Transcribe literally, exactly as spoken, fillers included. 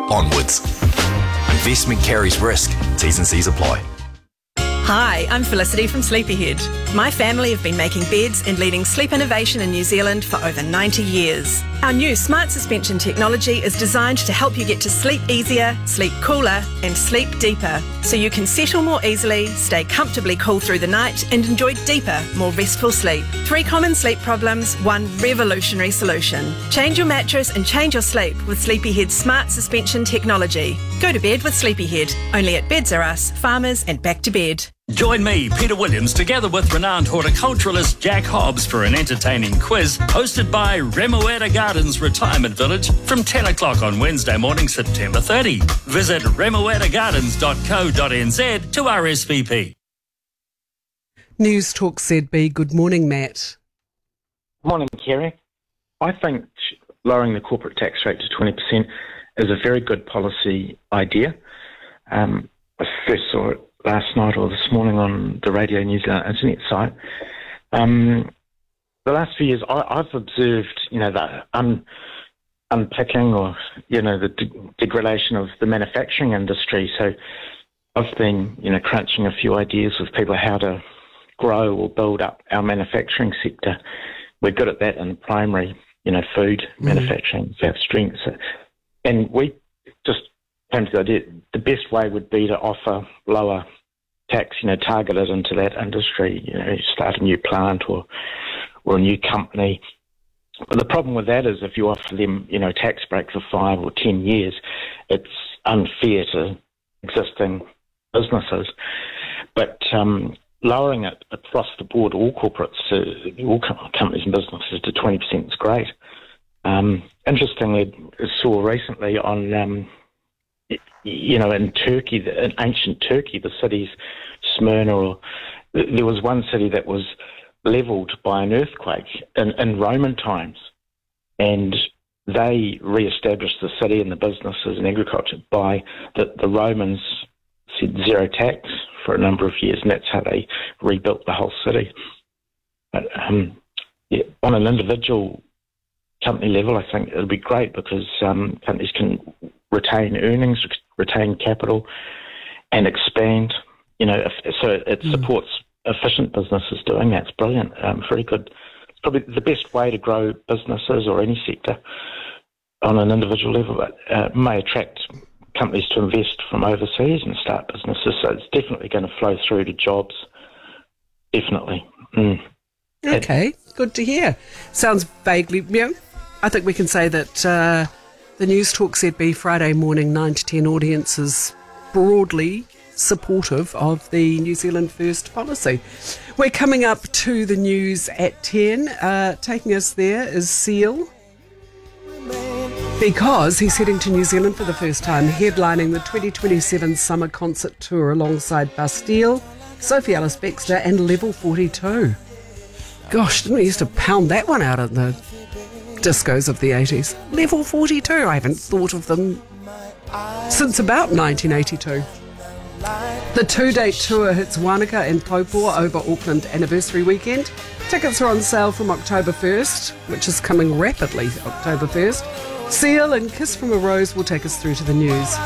onwards. Investment carries risk. T's and C's apply. Hi, I'm Felicity from Sleepyhead. My family have been making beds and leading sleep innovation in New Zealand for over ninety years. Our new smart suspension technology is designed to help you get to sleep easier, sleep cooler, and sleep deeper, so you can settle more easily, stay comfortably cool through the night, and enjoy deeper, more restful sleep. Three common sleep problems, one revolutionary solution. Change your mattress and change your sleep with Sleepyhead's smart suspension technology. Go to bed with Sleepyhead, only at Beds R Us, Farmers, and Back to Bed. Join me, Peter Williams, together with renowned horticulturalist Jack Hobbs for an entertaining quiz hosted by Remuera Gardens Retirement Village from ten o'clock on Wednesday morning, September thirtieth. Visit remuera gardens dot co dot n z to R S V P. News Talk Z B, good morning, Matt. Morning, Kerry. I think lowering the corporate tax rate to twenty percent is a very good policy idea. Um, I first saw it last night or this morning on the Radio New Zealand internet site. Um, the last few years, I, I've observed, you know, the un, unpicking or, you know, the de- degradation of the manufacturing industry. So I've been, you know, crunching a few ideas with people how to grow or build up our manufacturing sector. We're good at that in primary, you know, food mm. manufacturing, so have strengths. And we just came to the idea the best way would be to offer lower tax, you know, targeted into that industry, you know, start a new plant or or a new company. But the problem with that is if you offer them, you know, tax break for five or ten years, it's unfair to existing businesses. But um, lowering it across the board, all corporates, to, all com- companies and businesses to twenty percent is great. Um, interestingly, I saw recently on um, you know, in Turkey, in ancient Turkey, the cities, Smyrna, or there was one city that was levelled by an earthquake in, in Roman times, and they re-established the city and the businesses and agriculture by the, the Romans said zero tax for a number of years, and that's how they rebuilt the whole city. But um, yeah, on an individual company level, I think it'll be great because um, companies can retain earnings, retain capital, and expand. You know, if, so it mm. supports efficient businesses doing that. It's brilliant. Um, very good. It's probably the best way to grow businesses or any sector on an individual level. But uh, may attract companies to invest from overseas and start businesses. So it's definitely going to flow through to jobs. Definitely. Mm. Okay, good to hear. Sounds vaguely, you know, I think we can say that uh, the News Talk Z B Friday morning nine to ten audience is broadly supportive of the New Zealand First policy. We're coming up to the news at ten. Uh, taking us there is Seal, because he's heading to New Zealand for the first time, headlining the twenty twenty-seven Summer Concert Tour alongside Bastille, Sophie Ellis-Bextor and Level forty-two. Gosh, didn't we used to pound that one out at the discos of the eighties? Level forty-two, I haven't thought of them since about nineteen eighty-two. The two-date tour hits Wanaka and Taupō over Auckland anniversary weekend. Tickets are on sale from October first, which is coming rapidly, October first. Seal and Kiss from a Rose will take us through to the news.